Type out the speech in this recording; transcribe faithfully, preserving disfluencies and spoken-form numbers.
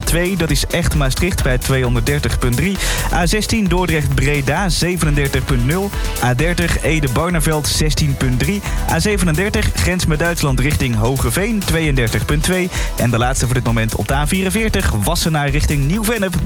twee, dat is echt Maastricht bij tweehonderddertig komma drie. A zestien Dordrecht-Breda zevenendertig komma nul. A dertig Ede-Barneveld zestien komma drie. A zevenendertig grens met Duitsland richting Hogeveen tweeëndertig komma twee. En de laatste voor dit moment op de A vierenveertig Wassenaar richting Nieuw-Vennep